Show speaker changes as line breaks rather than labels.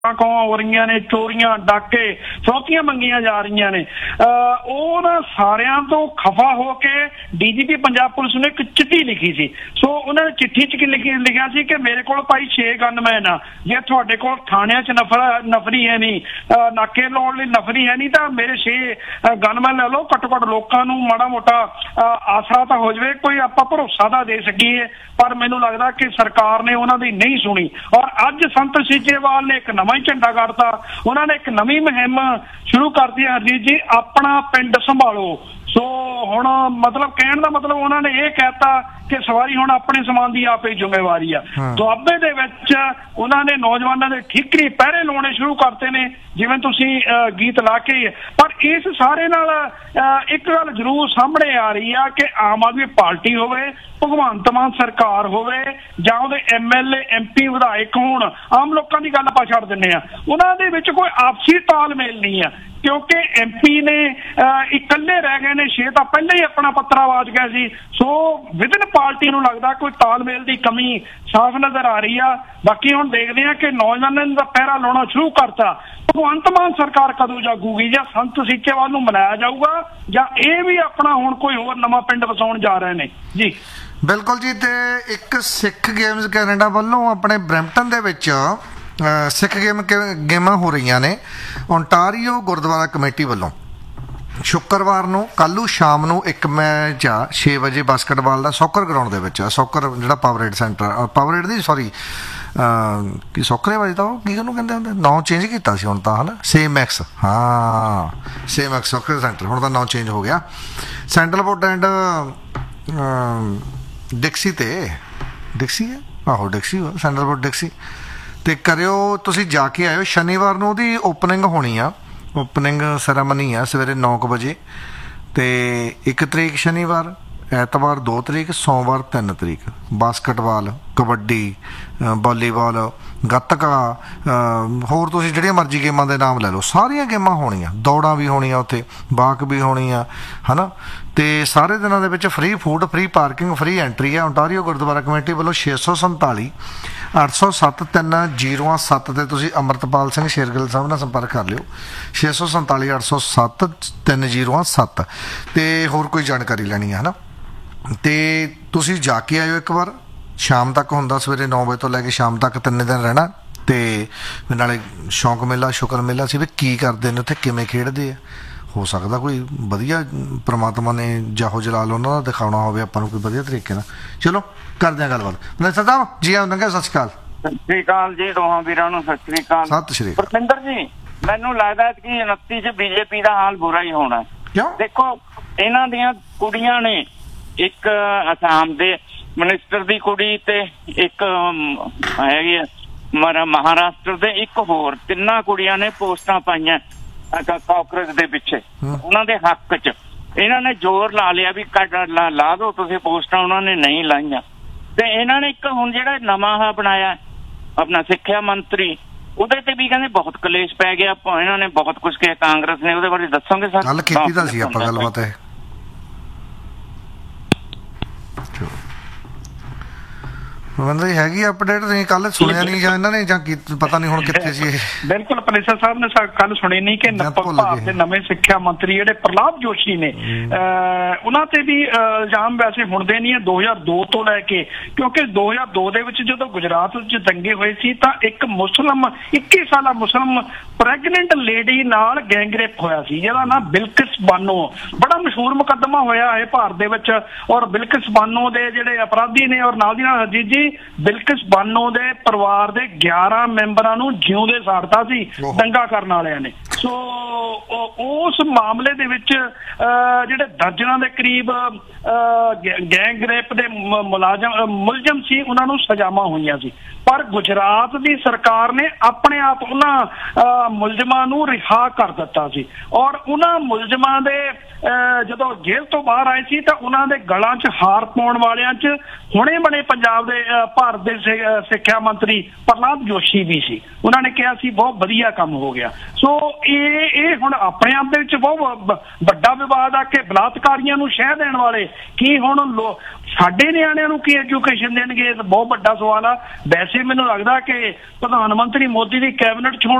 ਕੌਆਂ ਹੋ ਰਹੀਆਂ ਨੇ, ਚੋਰੀਆਂ ਡਾਕੇ ਫਰੋਤੀਆਂ ਮੰਗੀਆਂ ਜਾ ਰਹੀਆਂ ਨੇ। ਉਹਨਾਂ ਸਾਰਿਆਂ ਤੋਂ ਖਫਾ ਹੋ ਕੇ DGP ਪੰਜਾਬ ਪੁਲਿਸ ਨੇ ਇੱਕ ਚਿੱਠੀ ਲਿਖੀ ਸੀ। ਸੋ ਉਹਨਾਂ ਨੇ ਚਿੱਠੀ 'ਚ ਲਿਖਿਆ ਸੀ ਕਿ ਮੇਰੇ ਕੋਲ ਭਾਈ 6 ਗਨਮੈਨ ਆ, ਜੇ ਤੁਹਾਡੇ ਕੋਲ ਥਾਣਿਆਂ 'ਚ ਨਫਰੀ ਹੈ ਨਹੀਂ, ਨਾਕੇ ਲਾਉਣ ਲਈ ਨਫਰੀ ਹੈ ਨਹੀਂ, ਤਾਂ ਮੇਰੇ 6 ਗਨਮੈਨ ਲੈ ਲਓ। ਘੱਟੋ ਘੱਟ ਲੋਕਾਂ ਨੂੰ ਮਾੜਾ ਮੋਟਾ ਆਸਰਾ ਤਾਂ ਹੋ ਜਾਵੇ, ਕੋਈ ਆਪਾਂ ਭਰੋਸਾ ਤਾਂ ਦੇ ਸਕੀਏ। ਪਰ ਮੈਨੂੰ ਲੱਗਦਾ ਕਿ ਸਰਕਾਰ ਨੇ ਉਹਨਾਂ ਦੀ ਨਹੀਂ ਸੁਣੀ ਔਰ ਅੱਜ ਸੰਤ ਸੀਚੇਵਾਲ ਨੇ ਇੱਕ ਨਵਾਂ ਹੀ ਝੰਡਾ ਕੱਢਤਾ। ਉਹਨਾਂ ਨੇ ਇੱਕ ਨਵੀਂ ਮੁਹਿੰਮ ਸ਼ੁਰੂ ਕਰਤੀ ਹੈ, ਹਰਜੀਤ ਜੀ, ਆਪਣਾ ਪਿੰਡ ਸੰਭਾਲੋ। ਸੋ ਹੁਣ ਮਤਲਬ ਕਹਿਣ ਦਾ ਮਤਲਬ ਉਹਨਾਂ ਨੇ ਇਹ ਕਹਿਤਾ ਕਿ ਸਵਾਰੀ ਹੁਣ ਆਪਣੇ ਸਮਾਨ ਦੀ ਆਪੇ ਜ਼ਿੰਮੇਵਾਰੀ ਆ। ਦੁਆਬੇ ਦੇ ਵਿੱਚ ਉਹਨਾਂ ਨੇ ਨੌਜਵਾਨਾਂ ਦੇ ਠੀਕਰੀ ਪਹਿਰੇ ਲਾਉਣੇ ਸ਼ੁਰੂ ਕਰਤੇ ਨੇ, ਜਿਵੇਂ ਤੁਸੀਂ ਗੀਤ ਲਾ ਕੇ। ਪਰ ਇਸ ਸਾਰੇ ਨਾਲ ਇੱਕ ਗੱਲ ਜ਼ਰੂਰ ਸਾਹਮਣੇ ਆ ਰਹੀ ਆ ਕਿ ਆਮ ਆਦਮੀ ਪਾਰਟੀ ਹੋਵੇ, ਭਗਵੰਤ ਮਾਨ ਸਰਕਾਰ ਹੋਵੇ ਜਾਂ ਉਹਦੇ MLA MP ਵਿਧਾਇਕ ਹੋਣ, ਆਮ ਲੋਕਾਂ ਦੀ ਗੱਲ ਆਪਾਂ ਛੱਡ ਦਿੰਦੇ ਆ, ਉਹਨਾਂ ਦੇ ਵਿੱਚ ਕੋਈ ਆਪਸੀ ਤਾਲਮੇਲ ਨਹੀਂ ਆ। ਕਿਉਂਕਿ MP ਨੇ ਇਕੱਲੇ ਰਹਿ ਗਏ ਨੇ, 6 ਤਾਂ ਪਹਿਲਾਂ ਹੀ ਆਪਣਾ ਪੱਤਰਾਵਾਜ ਗਏ ਸੀ। ਸੋ ਵਿਦਨ ਪਾਰਟੀ ਨੂੰ ਲੱਗਦਾ ਕੋਈ ਤਾਲਮੇਲ ਦੀ ਕਮੀ ਸਾਫ਼ ਨਜ਼ਰ ਆ ਰਹੀ ਆ। ਬਾਕੀ ਹੁਣ ਦੇਖਦੇ ਆ ਕਿ ਨੌਜਵਾਨਾਂ ਦਾ ਪਹਿਰਾ ਲਾਉਣਾ ਸ਼ੁਰੂ ਕਰਤਾ। ਭਗਵੰਤ ਮਾਨ ਸਰਕਾਰ ਕਦੋਂ ਜਾਗੂਗੀ? ਜਾਂ ਸੰਤ ਸੀਚੇਵਾਲ ਨੂੰ ਮਨਾਇਆ ਜਾਊਗਾ ਜਾਂ ਇਹ ਵੀ ਆਪਣਾ ਹੁਣ ਕੋਈ ਹੋਰ ਨਵਾਂ ਪਿੰਡ ਵਸਾਉਣ ਜਾ ਰਹੇ ਨੇ? ਜੀ
ਬਿਲਕੁਲ ਜੀ। ਤੇ ਇੱਕ ਸਿੱਖ ਗੇਮਸ ਕੈਨੇਡਾ ਵੱਲੋਂ ਆਪਣੇ ਬਰੈਂਪਟਨ ਦੇ ਵਿੱਚ ਸਿੱਖ ਗੇਮਾਂ ਹੋ ਰਹੀਆਂ ਨੇ। ਓਨਟਾਰੀਓ ਗੁਰਦੁਆਰਾ ਕਮੇਟੀ ਵੱਲੋਂ ਸ਼ੁੱਕਰਵਾਰ ਨੂੰ ਕੱਲ੍ਹ ਨੂੰ ਸ਼ਾਮ ਨੂੰ ਇੱਕ ਮੈਚ ਆ 6 ਵਜੇ ਬਾਸਕਟਬਾਲ ਦਾ ਸੌਕਰ ਗਰਾਊਂਡ ਦੇ ਵਿੱਚ। ਸੌਕਰ ਜਿਹੜਾ ਪਾਵਰਏਡ ਸੈਂਟਰ, ਪਾਵਰਏਡ ਦੀ ਸੌਰੀ ਕੀ ਸੌਕਰੇ ਵਜੇ ਤਾਂ ਉਹ ਕੀ ਉਹਨੂੰ ਕਹਿੰਦੇ ਹੁੰਦੇ, ਨਾਂ ਚੇਂਜ ਕੀਤਾ ਸੀ ਹੁਣ ਤਾਂ, ਹੈ ਨਾ, ਸੇਮੈਕਸ। ਹਾਂ, ਸੇਮੈਕਸ ਸੌਕਰ ਸੈਂਟਰ, ਹੁਣ ਤਾਂ ਨਾਂ ਚੇਂਜ ਹੋ ਗਿਆ। ਸੈਂਟਰਲਵੁੱਡ ਐਂਡ ਡਿਕਸੀ ਤੇ ਡਿਕਸੀ ਹੈ, ਆਹੋ ਡਿਕਸੀ, ਸੈਂਟਰਲਵੁੱਡ ਡਿਕਸੀ। ਅਤੇ ਕਰਿਓ ਤੁਸੀਂ ਜਾ ਕੇ ਆਇਓ। ਸ਼ਨੀਵਾਰ ਨੂੰ ਉਹਦੀ ਓਪਨਿੰਗ ਹੋਣੀ ਆ, ਓਪਨਿੰਗ ਸੈਰਾਮਨੀ ਆ ਸਵੇਰੇ 9 ਵਜੇ। ਅਤੇ 1 ਤਰੀਕ ਸ਼ਨੀਵਾਰ, ਐਤਵਾਰ 2 ਤਰੀਕ, ਸੋਮਵਾਰ 3 ਤਰੀਕ। ਬਾਸਕਟਬਾਲ, ਕਬੱਡੀ, ਵਾਲੀਬਾਲ, ਗੱਤਕਾ, ਹੋਰ ਤੁਸੀਂ ਜਿਹੜੀਆਂ ਮਰਜ਼ੀ ਗੇਮਾਂ ਦੇ ਨਾਮ ਲੈ ਲਓ, ਸਾਰੀਆਂ ਗੇਮਾਂ ਹੋਣੀਆਂ। ਦੌੜਾਂ ਵੀ ਹੋਣੀਆਂ ਉੱਥੇ, ਵਾਕ ਵੀ ਹੋਣੀ ਆ, ਹੈ ਨਾ। ਅਤੇ ਸਾਰੇ ਦਿਨਾਂ ਦੇ ਵਿੱਚ free food, free parking, free entry ਆ। ਓਨਟਾਰੀਓ ਗੁਰਦੁਆਰਾ ਕਮੇਟੀ ਵੱਲੋਂ 647 807 307 'ਤੇ ਤੁਸੀਂ ਅੰਮ੍ਰਿਤਪਾਲ ਸਿੰਘ ਸ਼ੇਰਗਿੱਲ ਸਾਹਿਬ ਨਾਲ ਸੰਪਰਕ ਕਰ ਲਿਓ। 647 807 307 ਅਤੇ ਹੋਰ ਕੋਈ ਜਾਣਕਾਰੀ ਲੈਣੀ ਹੈ, ਹੈ ਨਾ। ਅਤੇ ਤੁਸੀਂ ਜਾ ਕੇ ਆਇਓ ਇੱਕ ਵਾਰ। ਸ਼ਾਮ ਤੱਕ ਹੁੰਦਾ, ਸਵੇਰੇ 9 ਵਜੇ ਤੋਂ ਲੈ ਕੇ ਸ਼ਾਮ ਤੱਕ 3 ਦਿਨ ਰਹਿਣਾ। ਅਤੇ ਨਾਲੇ ਸ਼ੌਂਕ ਮੇਲਾ, ਸ਼ੁਕਰ ਮੇਲਾ ਸੀ ਵੀ ਕੀ ਕਰਦੇ ਨੇ ਉੱਥੇ, ਕਿਵੇਂ ਖੇਡਦੇ ਆ। ਹੋ ਸਕਦਾ ਕੋਈ ਵਧੀਆ ਪ੍ਰਮਾਤਮਾ ਨੇ ਜਾਹੋ ਜਲਾਲ ਉਹਨਾਂ ਦਾ ਦਿਖਾਉਣਾ ਹੋਵੇ ਆਪਾਂ ਨੂੰ ਕੋਈ ਵਧੀਆ ਤਰੀਕੇ ਨਾਲ। ਚਲੋ ਕਰਦੇ ਹਾਂ ਗੱਲਬਾਤ। ਮਨਿਸਟਰ ਸਾਹਿਬ ਜੀ ਆਉਂਦੇ, ਸਤਿ ਸ਼੍ਰੀ ਅਕਾਲ।
ਸਤਿ ਸ਼੍ਰੀ ਅਕਾਲ ਜੀ, ਦੋਹਾਂ ਵੀਰਾਂ ਨੂੰ ਸਤਿ ਸ਼੍ਰੀ ਅਕਾਲ।
ਸਤਿ ਸ਼੍ਰੀ ਅਕਾਲ।
ਪਰਮਿੰਦਰ ਜੀ, ਮੈਨੂੰ ਲੱਗਦਾ ਕਿ 29 ਚ BJP ਦਾ ਹਾਲ ਬੁਰਾ ਹੀ ਹੋਣਾ।
ਕਿਉਂ?
ਦੇਖੋ, ਇਹਨਾਂ ਦੀਆਂ ਕੁੜੀਆਂ ਨੇ, ਇੱਕ ਅਸਾਮ ਦੇ ਮਿਨਿਸਟਰ ਦੀ ਕੁੜੀ ਤੇ ਇੱਕ ਹੈਗੀ ਮਹਾਰਾਸ਼ਟਰ ਦੇ, ਇੱਕ ਹੋਰ, 3 ਕੁੜੀਆਂ ਨੇ ਪੋਸਟਾਂ ਪਾਈਆਂ ਕਾਂਗਰਸ ਦੇ ਪਿੱਛੇ ਉਹਨਾਂ ਦੇ ਹੱਕ ਚ। ਇਹਨਾਂ ਨੇ ਜ਼ੋਰ ਲਾ ਲਿਆ ਵੀ ਲਾ ਦੋ ਤੁਸੀਂ ਪੋਸਟਾਂ, ਉਹਨਾਂ ਨੇ ਨਹੀਂ ਲਾਈਆਂ। ਤੇ ਇਹਨਾਂ ਨੇ ਇੱਕ ਹੁਣ ਜਿਹੜਾ ਨਵਾਂ ਬਣਾਇਆ ਆਪਣਾ ਸਿੱਖਿਆ ਮੰਤਰੀ, ਉਹਦੇ ਤੇ ਵੀ ਕਹਿੰਦੇ ਬਹੁਤ ਕਲੇਸ਼ ਪੈ ਗਿਆ। ਇਹਨਾਂ ਨੇ ਬਹੁਤ ਕੁਝ ਕਿਹਾ ਕਾਂਗਰਸ ਨੇ, ਉਹਦੇ ਬਾਰੇ ਦੱਸੋਗੇ ਸਰ?
ਗੱਲ ਕੀਤੀ ਤਾਂ ਸੀ ਆਪਾਂ ਗੱਲਬਾਤ ਹੈ। ਹੈਗੀ ਅਪਡੇਟ? ਨਹੀਂ ਕੱਲ ਸੁਣਿਆ ਨਹੀਂ ਜਾਂ ਇਹਨਾਂ ਨੇ, ਜਾਂ ਪਤਾ ਨਹੀਂ ਹੁਣ ਕਿੱਥੇ ਸੀ ਇਹ?
ਬਿਲਕੁਲ, ਪ੍ਰਿੰਸੀਪਲ ਸਾਹਿਬ ਨੇ ਕੱਲ ਸੁਣੀ ਨਹੀਂ ਕਿ ਭਾਰਤ ਦੇ ਨਵੇਂ ਸਿੱਖਿਆ ਮੰਤਰੀ ਜਿਹੜੇ ਪ੍ਰਹਲਾਦ ਜੋਸ਼ੀ ਨੇ, ਉਹਨਾਂ ਤੇ ਵੀ ਇਲਜ਼ਾਮ ਵੈਸੇ ਹੁੰਦੇ ਨਹੀਂ ਹੈ 2002 ਤੋਂ ਲੈ ਕੇ। ਕਿਉਂਕਿ 2002 ਦੇ ਵਿੱਚ ਜਦੋਂ ਗੁਜਰਾਤ ਵਿੱਚ ਦੰਗੇ ਹੋਏ ਸੀ ਤਾਂ ਇੱਕ ਮੁਸਲਿਮ 21 ਸਾਲਾ ਮੁਸਲਿਮ ਪ੍ਰੈਗਨੈਂਟ ਲੇਡੀ ਨਾਲ ਗੈਂਗਰੇਪ ਹੋਇਆ ਸੀ, ਜਿਹਦਾ ਨਾਂ ਬਿਲਕਿਸ ਬਾਨੋ। ਬੜਾ ਮਸ਼ਹੂਰ ਮੁਕੱਦਮਾ ਹੋਇਆ ਹੈ ਭਾਰਤ ਦੇ ਵਿੱਚ। ਔਰ ਬਿਲਕਿਸ ਬਾਨੋ ਦੇ ਜਿਹੜੇ ਅਪਰਾਧੀ ਨੇ, ਔਰ ਨਾਲ ਦੀ ਨਾਲ ਹਰਜੀਤ ਜੀ, ਬਿਲਕਿਸ ਬਾਨੋ ਦੇ ਪਰਿਵਾਰ ਦੇ 11 ਮੈਂਬਰਾਂ ਨੂੰ ਜਿਉਂਦੇ ਸਾੜਤਾ ਸੀ ਦੰਗਾ ਕਰਨ ਵਾਲਿਆਂ ਨੇ। ਸੋ ਉਸ ਮਾਮਲੇ ਦੇ ਵਿੱਚ ਜਿਹੜੇ ਦਰਜਨਾਂ ਦੇ ਕਰੀਬ ਗੈਂਗ ਰੇਪ ਦੇ ਮੁਲਜ਼ਮ ਸੀ, ਉਹਨਾਂ ਨੂੰ ਸਜ਼ਾਵਾਂ ਹੋਈਆਂ ਸੀ। ਪਰ ਗੁਜਰਾਤ ਦੀ ਸਰਕਾਰ ਨੇ ਆਪਣੇ ਆਪ ਉਹਨਾਂ ਮੁਲਜ਼ਮਾਂ ਨੂੰ ਰਿਹਾ ਕਰ ਦਿੱਤਾ ਸੀ। ਔਰ ਉਹਨਾਂ ਮੁਲਜ਼ਮਾਂ ਦੇ ਜਦੋਂ ਜੇਲ੍ਹ ਤੋਂ ਬਾਹਰ ਆਏ ਸੀ ਤਾਂ ਉਹਨਾਂ ਦੇ ਗਲਾਂ 'ਚ ਹਾਰ ਪਾਉਣ ਵਾਲਿਆਂ 'ਚ ਹੁਣੇ ਬਣੇ ਪੰਜਾਬ ਦੇ ਭਾਰਤ ਦੇ ਸਿੱਖਿਆ ਮੰਤਰੀ ਪ੍ਰਹਲਾਦ ਜੋਸ਼ੀ ਵੀ ਸੀ। ਉਹਨਾਂ ਨੇ ਕਿਹਾ ਸੀ ਬਹੁਤ ਵਧੀਆ ਕੰਮ ਹੋ ਗਿਆ। ਸੋ ਇਹ ਹੁਣ ਆਪਣੇ ਆਪ ਦੇ ਵਿੱਚ ਬਹੁਤ ਵੱਡਾ ਵਿਵਾਦ ਆ ਕਿ ਬਲਾਤਕਾਰੀਆਂ ਨੂੰ ਸ਼ਹਿ ਦੇਣ ਵਾਲੇ ਕੀ ਹੁਣ ਸਾਡੇ ਨਿਆਣਿਆਂ ਨੂੰ ਕੀ ਐਜੂਕੇਸ਼ਨ ਦੇਣਗੇ? ਇਹ ਬਹੁਤ ਵੱਡਾ ਸਵਾਲ ਆ। ਵੈਸੇ ਫਿਰ ਮੈਨੂੰ ਲੱਗਦਾ ਕਿ ਪ੍ਰਧਾਨ ਮੰਤਰੀ ਮੋਦੀ ਦੀ ਕੈਬਨਿਟ 'ਚ ਹੁਣ